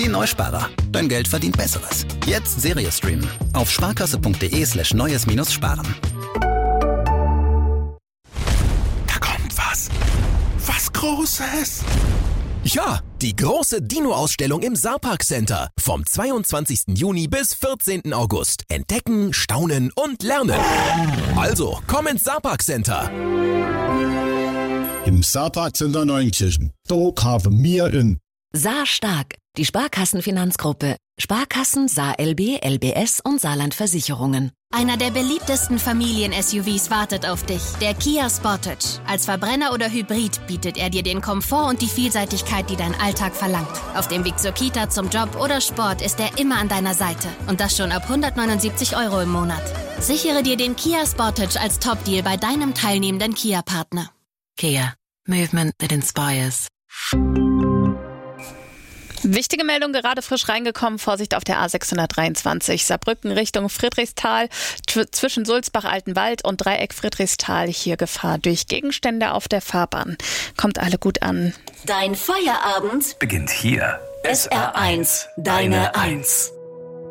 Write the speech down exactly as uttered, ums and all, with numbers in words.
Die Neusparer. Dein Geld verdient Besseres. Jetzt Serie streamen. Auf sparkasse.de slash neues minus sparen. Da kommt was. Was Großes. Ja, die große Dino-Ausstellung im Saarpark Center. Vom zweiundzwanzigsten Juni bis vierzehnten August. Entdecken, staunen und lernen. Also, komm ins Saarpark Center. Im Saarpark Center Neunkirchen. Da kaufen wir in. Saar stark. Die Sparkassenfinanzgruppe. Sparkassen, Saar L B, L B S und Saarland Versicherungen. Einer der beliebtesten Familien-S U Vs wartet auf dich. Der Kia Sportage. Als Verbrenner oder Hybrid bietet er dir den Komfort und die Vielseitigkeit, die dein Alltag verlangt. Auf dem Weg zur Kita, zum Job oder Sport ist er immer an deiner Seite. Und das schon ab hundertneunundsiebzig Euro im Monat. Sichere dir den Kia Sportage als Top-Deal bei deinem teilnehmenden Kia-Partner. Kia. Movement that inspires. Wichtige Meldung, gerade frisch reingekommen. Vorsicht auf der A sechshundertdreiundzwanzig. Saarbrücken Richtung Friedrichsthal. T- zwischen Sulzbach-Altenwald und Dreieck Friedrichsthal. Hier Gefahr durch Gegenstände auf der Fahrbahn. Kommt alle gut an. Dein Feierabend Beginnt hier. S R eins, deine eins.